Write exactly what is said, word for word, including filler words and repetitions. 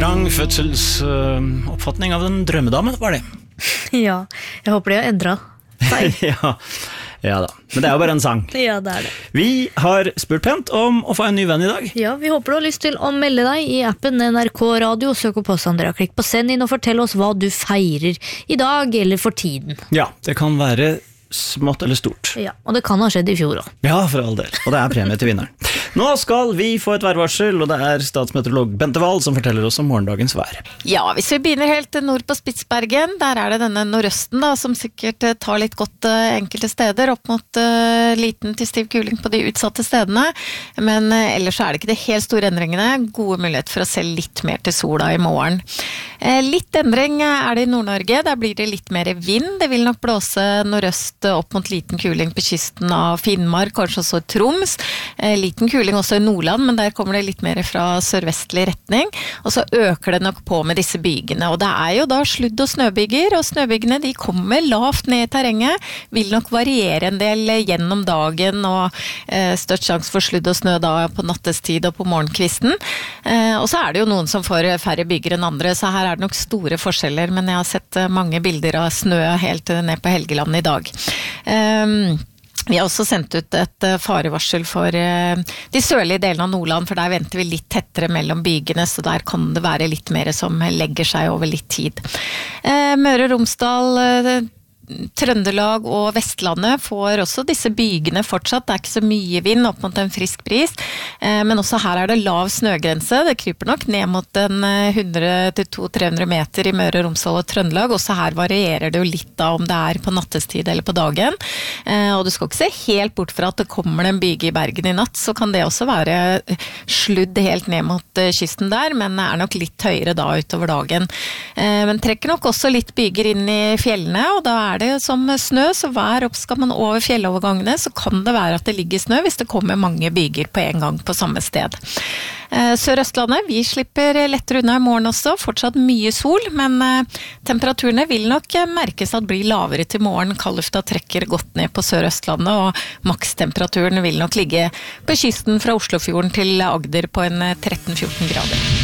trang fødselsoppfatning av en drømmedame, var det. Ja, jeg håper de har endret seg. ja, ja da, men det er jo bare en sang. Ja, det er det. Vi har spurt pent om å få en ny venn i dag. Ja, vi håper du har lyst til å melde deg i appen N R K Radio. Søk opp oss, Andrea. Klikk på send inn og fortell oss hva du feirer i dag eller for tiden. Ja, det kan være smått eller stort. Ja, og det kan ha skjedd i fjor også. Ja, for all del. Og det er premie til vinneren. Nå skal vi få et værvarsel, og det er statsmeteorolog Bente Wahl som forteller oss om morgendagens vær. Ja, hvis vi begynner helt nord på Spitsbergen, der er det denne nordøsten da, som sikkert tar litt godt uh, enkelte steder, opp mot uh, liten til stiv kuling på de utsatte stedene. Men uh, ellers er det ikke det helt store endringene. Gode muligheter for å se litt mer til sola i morgen. Uh, litt endring er det i Nord-Norge. Der blir det litt mer vind. Det vil nok blåse nordøst opp mot liten kuling på kysten av Finnmark, kanskje også Troms. Uh, liten kuling også i Nordland, men der kommer det litt mer fra sørvestlig retning, og så øker det nok på med disse bygene, og det er jo da sludd- og snøbyger, og snøbygene de kommer lavt ned i terrenget, vil nok variere en del gjennom dagen, og eh, størst sjans for sludd og snø da på nattestid og på morgenkvisten, eh, og så er det jo noen som får færre byger enn andre, så her er det nok store forskjeller, men jeg har sett mange bilder av snø helt ned på Helgeland i dag. Um, Vi har også sendt ut et farevarsel for de sørlige delene av Nordland, for der venter vi litt tettere mellom bygene, så der kan det være litt mer som legger seg over litt tid. Møre og Romsdal, Trøndelag og Vestlandet får også disse bygene fortsatt. Det er ikke så mye vind opp mot en frisk bris, men også her er det lav snøgrense. Det kryper nok ned mot en hundre til to til tre hundre meter i Møre og Romsdal og Trøndelag. Også her varierer det jo litt da om det er på nattestid eller på dagen. Og du skal ikke se helt bort fra at det kommer en byge i Bergen i natt, så kan det også være sludd helt ned mot kysten der, men er nok litt høyere da utover dagen. Men trekker nok også litt byger inn i fjellene, og da er det som snø, så hver opp skal man over fjellovergangene, så kan det være at det ligger snø hvis det kommer mange byger på en gang på samme sted. Sør-Østlandet, vi slipper lettere unna i morgen også, fortsatt mye sol, men temperaturene vil nok merkes at blir lavere til morgen. Kaldlufta trekker godt ned på Sør-Østlandet, og makstemperaturen vil nok ligge på kysten fra Oslofjorden til Agder på en tretten til fjorten grader.